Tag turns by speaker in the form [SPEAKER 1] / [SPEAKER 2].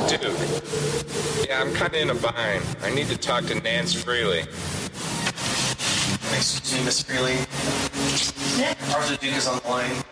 [SPEAKER 1] Duke. Yeah, I'm kind of in a bind. I need to talk to Nance Freely.
[SPEAKER 2] Excuse me, Miss Freely. Arthur Duke is on the line.